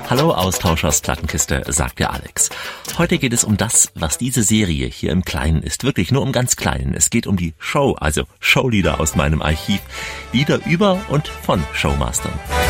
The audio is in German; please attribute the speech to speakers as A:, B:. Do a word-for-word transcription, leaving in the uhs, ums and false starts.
A: Hallo Austauschers Plattenkiste, sagt der Alex. Heute geht es um das, was diese Serie hier im Kleinen ist. Wirklich nur um ganz Kleinen. Es geht um die Show, also Showlieder aus meinem Archiv. Lieder über und von Showmastern.